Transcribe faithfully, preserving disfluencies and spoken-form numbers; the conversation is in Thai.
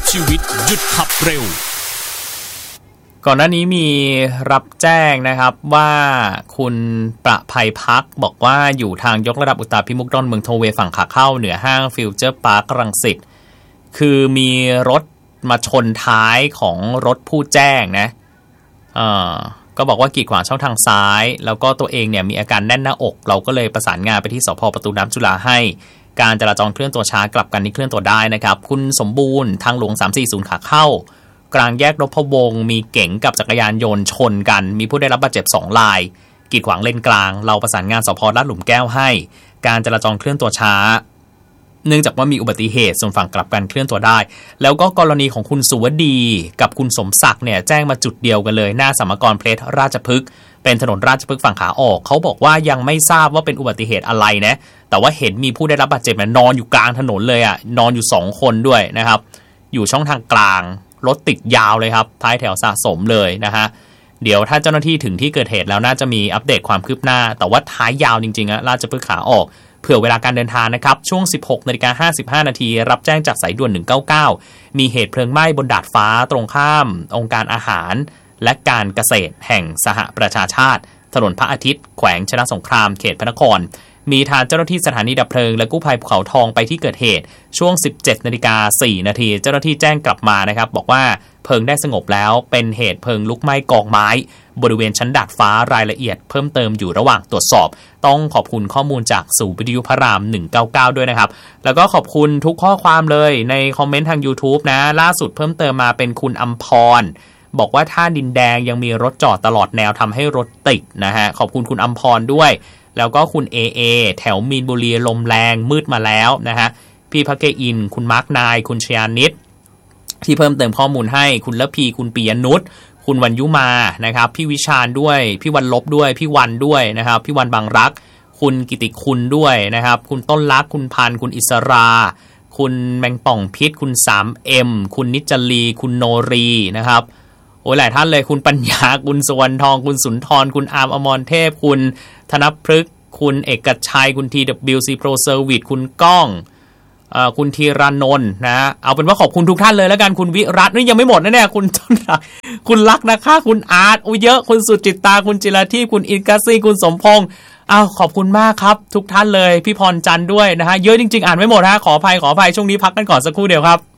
ชีวิตหยุดขับเร็วก่อนหน้านี้มีรับแจ้งนะครับว่าคุณประภัยพักบอกว่าอยู่ทางยกระดับอุตตรพิมุขดอนเมืองโทเวฝั่งขาเข้าเหนือห้างฟิวเจอร์พาร์ครังสิตคือมีรถมาชนท้ายของรถผู้แจ้งนะเอ่อก็บอกว่ากีดขวางช่องทางซ้ายแล้วก็ตัวเองเนี่ยมีอาการแน่นหน้าอกเราก็เลยประสานงานไปที่สภ.ประตูน้ำจุฬาให้การจราจรเคลื่อนตัวช้ากลับกันนี้เคลื่อนตัวได้นะครับคุณสมบูรณ์ทางหลวงสามสี่ศูนย์ขาเข้ากลางแยกนพวงศ์มีเก๋งกับจักรยานยนต์ชนกันมีผู้ได้รับบาดเจ็บสองรายกีดขวางเลนกลางเราประสานงานสภ.ลาดหลุมแก้วให้การจราจรเคลื่อนตัวช้าเนื่องจากว่ามีอุบัติเหตุส่วนฝั่งกลับกันเคลื่อนตัวได้แล้วก็กรณีของคุณสุวดีกับคุณสมศักดิ์เนี่ยแจ้งมาจุดเดียวกันเลยหน้าสมกรเพลสราชพฤกษ์เป็นถนนราชพฤกษ์ฝั่งขาออกเขาบอกว่ายังไม่ทราบว่าเป็นอุบัติเหตุอะไรนะแต่ว่าเห็นมีผู้ได้รับบาดเจ็บนอนอยู่กลางถนนเลยอ่ะนอนอยู่สองคนด้วยนะครับอยู่ช่องทางกลางรถติดยาวเลยครับท้ายแถวสะสมเลยนะฮะเดี๋ยวถ้าเจ้าหน้าที่ถึงที่เกิดเหตุแล้วน่าจะมีอัปเดตความคืบหน้าแต่ว่าท้ายยาวจริงๆอะราชพฤกษ์ขาออกเผื่อเวลาการเดินทางนะครับช่วง สิบหกนาฬิกาห้าสิบห้านาทีรับแจ้งจากสายด่วนหนึ่งเก้าเก้ามีเหตุเพลิงไหม้บนดาดฟ้าตรงข้ามองค์การอาหารและการเกษตรแห่งสหประชาชาติถนนพระอาทิตย์แขวงชนะสงครามเขตพระนครมีทางเจ้าหน้าที่สถานีดับเพลิงและกู้ภัยภูเขาทองไปที่เกิดเหตุช่วง สิบเจ็ดนาฬิกาสี่นาทีเจ้าหน้าที่แจ้งกลับมานะครับบอกว่าเพลิงได้สงบแล้วเป็นเหตุเพลิงลุกไหม้กองไม้บริเวณชั้นดาดฟ้ารายละเอียดเพิ่มเติมอยู่ระหว่างตรวจสอบต้องขอบคุณข้อมูลจากศูนย์วิทยุพระรามหนึ่งเก้าเก้าด้วยนะครับแล้วก็ขอบคุณทุกข้อความเลยในคอมเมนต์ทาง YouTube นะล่าสุดเพิ่มเติมมาเป็นคุณอัมพรบอกว่าท่าดินแดงยังมีรถจอดตลอดแนวทำให้รถติดนะฮะขอบคุณคุณอัมพรด้วยแล้วก็คุณ เอ เอ แถวมีนบุรีลมแรงมืดมาแล้วนะฮะพี่พักเกอินคุณมาร์กนายคุณชยานิตที่เพิ่มเติมข้อมูลให้คุณละพีคุณปิยนุชคุณวันยุมานะครับพี่วิชาญด้วยพี่วันลบด้วยพี่วันด้วยนะครับพี่วันบางรักคุณกิติคุณด้วยนะครับคุณต้นรักคุณพันคุณอิสราคุณแมงป่องพิษคุณ ทรี เอ็ม คุณนิจลีคุณโนรีนะครับโอ้ยหลายท่านเลยคุณปัญญาคุณสวรรณทองคุณสุนทรคุณอาร์มอมรเทพคุณธนพฤกษ์คุณเอกชัยคุณ ที ดับเบิลยู ซี Pro Service คุณก้องเอ่อคุณธีรานนท์นะเอาเป็นว่าขอบคุณทุกท่านเลยแล้วกันคุณวิรัตน์นี่ยังไม่หมดนะเนี่ยคุณต้นรักคุณลักนะคะคุณอาร์ตโอ้เยอะคุณสุจิตตาคุณจิราธิคุณอินกัสซี่คุณสมพงษ์อ้าวขอบคุณมากครับทุกท่านเลยพี่พรจันทร์ด้วยนะฮะเยอะจริงๆอ่านไม่หมดฮะขออภัยขออภัยช่วงนี้พักกันก่อนสักครู่เดียวครับ